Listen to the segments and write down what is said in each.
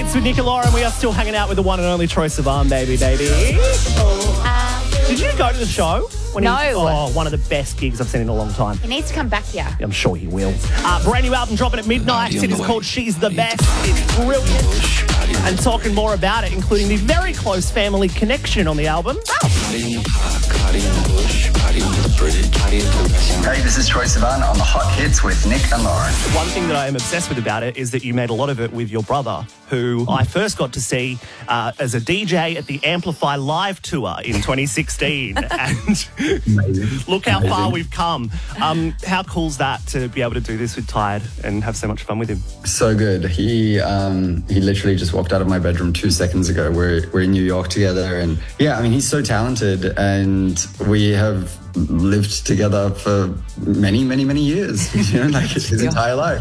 Hits with Nick and Lauren. We are still hanging out with the one and only Troye Sivan, baby. Did you go to the show? No. One of the best gigs I've seen in a long time. He needs to come back here. I'm sure he will. Brand new album dropping at midnight. It is called She's the Best. It's brilliant. And talking more about it, including the very close family connection on the album. Hey, this is Troye Sivan on the Hot Hits with Nick and Lauren. One thing that I am obsessed with about it is that you made a lot of it with your brother, who I first got to see as a DJ at the Amplify Live tour in 2016. And look how far we've come. How cool's that to be able to do this with Tide and have so much fun with him? So good. He literally just walked out of my bedroom 2 seconds ago. We're in New York together, and yeah, I mean, he's so talented, and we have lived together for many, many, many years, like his entire life.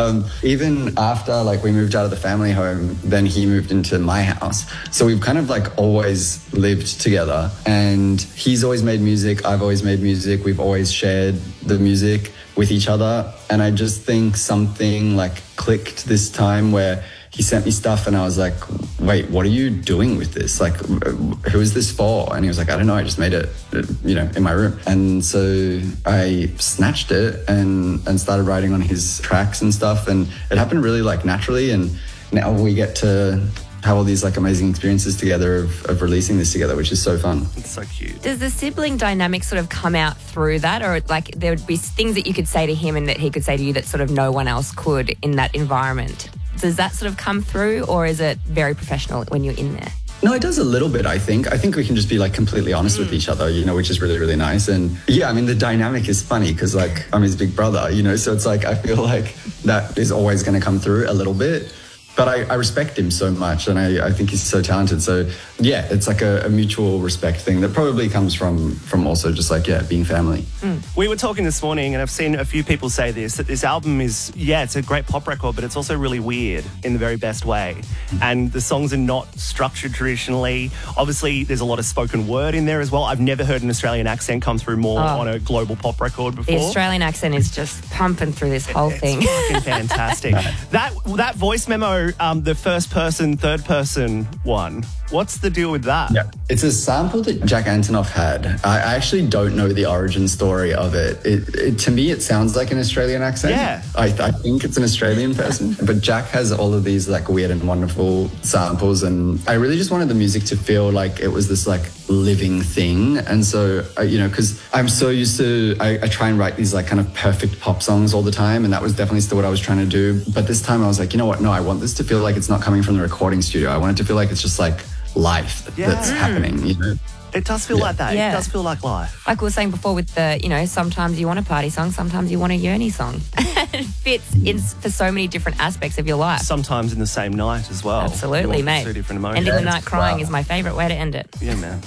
Even after we moved out of the family home, then he moved into my house. So we've kind of always lived together, and he's always made music. I've always made music. We've always shared the music with each other. And I just think something clicked this time where he sent me stuff and I was like, wait, what are you doing with this? Who is this for? And he was like, I don't know, I just made it, in my room. And so I snatched it and started writing on his tracks and stuff. And it happened really naturally. And now we get to have all these amazing experiences together of releasing this together, which is so fun. It's so cute. Does the sibling dynamic sort of come out through that, or there would be things that you could say to him and that he could say to you that sort of no one else could in that environment? Does that sort of come through, or is it very professional when you're in there? No, it does a little bit, I think. I think we can just be completely honest with each other, which is really, really nice. And yeah, I mean, the dynamic is funny because I'm his big brother, so it's I feel that is always going to come through a little bit. But I respect him so much, and I think he's so talented. So yeah, it's a mutual respect thing that probably comes from also just being family. We were talking this morning, and I've seen a few people say this, that this album is, it's a great pop record, but it's also really weird in the very best way. And the songs are not structured traditionally. Obviously, there's a lot of spoken word in there as well. I've never heard an Australian accent come through more on a global pop record before. The Australian accent is just pumping through this whole thing. It's fucking fantastic. That voice memo, the first person, third person one, what's the deal with that? Yeah, it's a sample that Jack Antonoff had. I actually don't know the origin story of it. To me, it sounds like an Australian accent. Yeah. I think it's an Australian person. But Jack has all of these weird and wonderful samples, and I really just wanted the music to feel like it was this living thing. And so, because I'm so used to, I try and write these kind of perfect pop songs all the time, and that was definitely still what I was trying to do. But this time I was like, you know what? No, I want this to feel like it's not coming from the recording studio. I want it to feel like it's just life that's happening, It does feel like that. Yeah. It does feel like life. Like we were saying before with the, sometimes you want a party song, sometimes you want a yearny song. It fits in for so many different aspects of your life. Sometimes in the same night as well. Absolutely, mate. Two different emotions. Ending the night crying is my favourite way to end it. Yeah, man.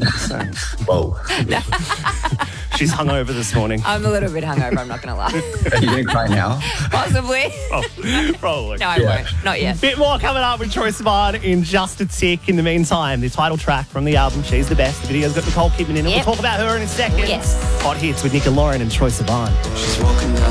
100%. Whoa. She's hungover this morning. I'm a little bit hungover, I'm not going to lie. Are you going to cry now? Possibly. Probably. No, I won't. Not yet. Bit more coming up with Troye Sivan in just a tick. In the meantime, the title track from the album, She's the Best. The video's got Nicole Kidman in it. Yep. We'll talk about her in a second. Yes. Hot Hits with Nick and Lauren and Troye Sivan. She's walking down